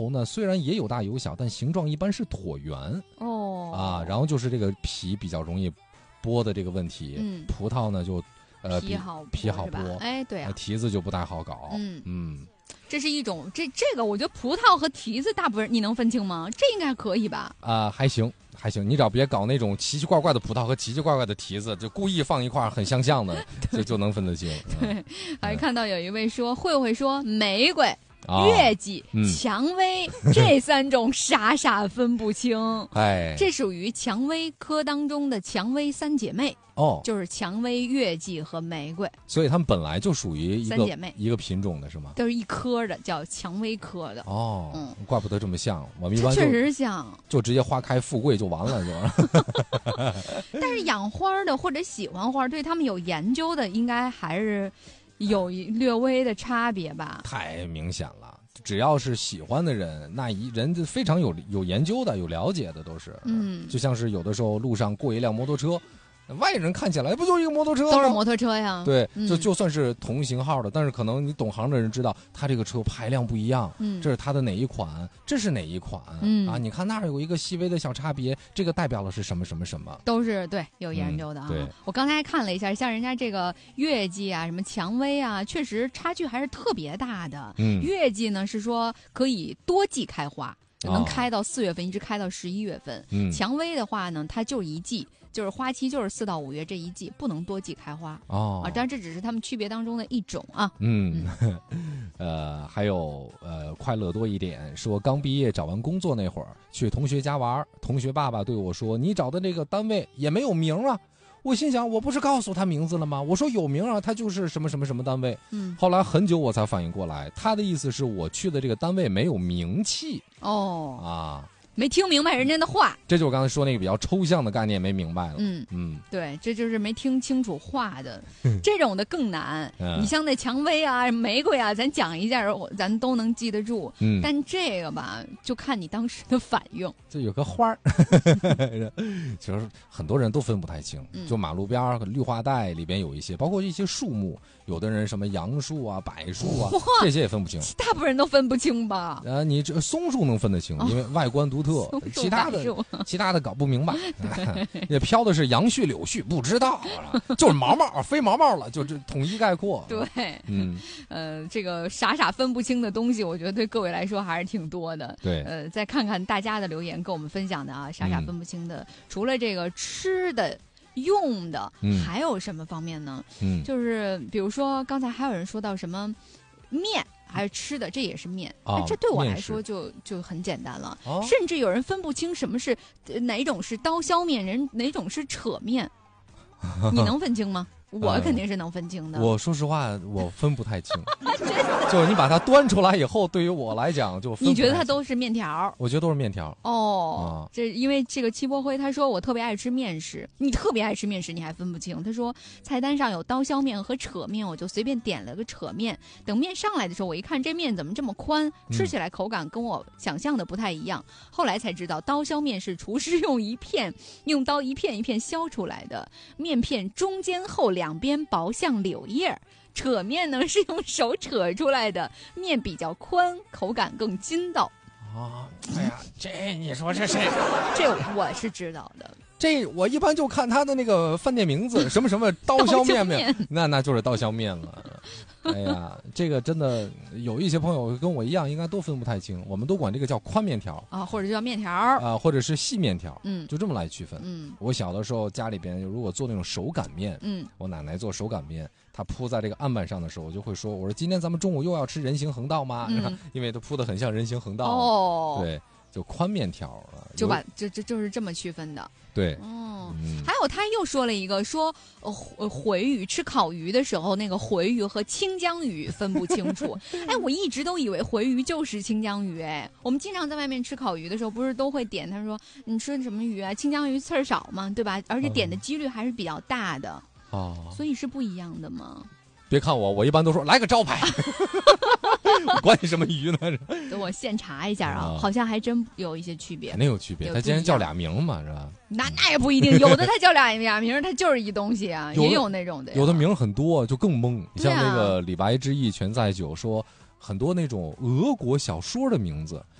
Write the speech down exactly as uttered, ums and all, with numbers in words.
头呢，虽然也有大有小，但形状一般是椭圆。 哦啊，然后就是这个皮比较容易剥的这个问题。 嗯， 葡萄呢就呃皮好皮好剥，哎，对啊， 提子就不太好搞。 嗯嗯。 这是一种，这这个我觉得葡萄和提子大部分你能分清吗？这应该可以吧？ 啊、呃，还行还行，你只要别搞那种奇奇怪怪的葡萄和奇奇怪怪的提子，就故意放一块很相像的，就就能分得清。 对， 嗯、 还看到有一位说，慧慧说玫瑰。月季、 嗯、 蔷薇这三种傻傻分不清， 哎， 这属于蔷薇科当中的蔷薇三姐妹哦， 就是蔷薇、月季和玫瑰， 所以它们本来就属于一个三姐妹一个品种的是吗？ 都是一科的，叫蔷薇科的。 哦，嗯，怪不得这么像，我们一般确实像， 就直接花开富贵就完了，就。 但是养花的或者喜欢花，对他们有研究的，应该还是。有略微的差别吧， 太明显了。只要是喜欢的人，那一人就非常有有研究的、有了解的，都是。嗯，就像是有的时候路上过一辆摩托车，外人看起来不就一个摩托车吗？ 都是摩托车呀。 对，嗯、就就算是同型号的，但是可能你懂行的人知道，它这个车排量不一样，嗯，这是它的哪一款，这是哪一款，嗯啊，你看那儿有一个细微的小差别，这个代表的是什么什么什么， 都是对有研究的啊。嗯、对，我刚才还看了一下，像人家这个月季啊，什么蔷薇啊，确实差距还是特别大的。嗯，月季呢是说可以多季开花。能开到四月份，一直开到十一月份。嗯，蔷薇的话呢，它就是一季，就是花期就是四到五月这一季，不能多季开花。哦，啊，当然这只是它们区别当中的一种啊。 嗯，嗯呃，还有呃，快乐多一点说，刚毕业找完工作那会儿，去同学家玩，同学爸爸对我说：“你找的那个单位也没有名啊。”我心想，我不是告诉他名字了吗？我说有名啊，他就是什么什么什么单位。嗯，后来很久我才反应过来，他的意思是我去的这个单位没有名气。 哦， 啊， 没听明白人家的话， 这就是我刚才说那个比较抽象的概念没明白了。 嗯嗯，对，这就是没听清楚话的，这种的更难。嗯、你像那蔷薇啊、玫瑰啊，咱讲一下，咱都能记得住。嗯，但这个吧，就看你当时的反应。 就有个花儿，其实很多人都分不太清。嗯、就马路边绿化带里边有一些，包括一些树木，有的人什么杨树啊、柏树啊，这些也分不清。 大部分人都分不清吧？ 呃，你这松树能分得清，因为外观独特。哦、其他的其他的搞不明白。也飘的是杨絮、柳絮，不知道，就是毛毛，飞毛毛了，就这统一概括。 对，嗯，呃，这个傻傻分不清的东西，我觉得对各位来说还是挺多的。 对， 呃，再看看大家的留言跟我们分享的啊，傻傻分不清的，嗯、除了这个吃的。用的、嗯、还有什么方面呢？嗯，就是比如说刚才还有人说到什么面，还是吃的，这也是面。哦、这对我来说就就很简单了。哦、甚至有人分不清什么是哪种是刀削面，人哪种是扯面，你能分清吗？我肯定是能分清的。 呃、我说实话，我分不太清。就是你把它端出来以后，对于我来讲就分不太清。 你觉得它都是面条？ 我觉得都是面条。 哦，啊、这因为这个戚波辉他说我特别爱吃面食，你特别爱吃面食，你还分不清。他说菜单上有刀削面和扯面，我就随便点了个扯面。等面上来的时候，我一看这面怎么这么宽，吃起来口感跟我想象的不太一样。嗯、后来才知道，刀削面是厨师用一片用刀一片一片削出来的，面片中间厚两边薄像柳叶。扯面呢是用手扯出来的，面比较宽，口感更筋道。 啊，哎呀，这你说这谁？ 这我是知道的。 这我一般就看他的那个饭店名字，什么什么刀削面面，那那就是刀削面了。哎呀，这个真的有一些朋友跟我一样，应该都分不太清。我们都管这个叫宽面条啊，或者就叫面条啊， 或者是细面条，嗯，就这么来区分。嗯，我小的时候家里边如果做那种手擀面，嗯，我奶奶做手擀面，她铺在这个案板上的时候，我就会说，我说今天咱们中午又要吃人行横道吗？嗯、因为它铺的很像人行横道。哦，对。就宽面条就把就就就是这么区分的。 对， 哦，嗯、还有他又说了一个说，呃，回鱼吃烤鱼的时候，那个回鱼和清江鱼分不清楚。哎，我一直都以为回鱼就是清江鱼。哎，我们经常在外面吃烤鱼的时候，不是都会点？他说你吃什么鱼啊？清江鱼刺儿少嘛，对吧？而且点的几率还是比较大的。哦，所以是不一样的吗？ 别看我，我一般都说来个招牌，管你什么鱼呢？ 等我现查一下啊，好像还真有一些区别。 肯定有区别，它既然叫俩名嘛，是吧？ 那那也不一定，有的它叫俩俩名，它就是一东西啊，也有那种的。 有的名很多，就更懵。你像那个李白之意全在酒，说很多那种俄国小说的名字，